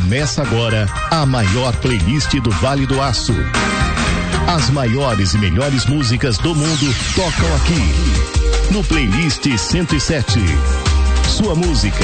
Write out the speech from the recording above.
Começa agora a maior playlist do Vale do Aço. As maiores e melhores músicas do mundo tocam aqui no Playlist 107. Sua música,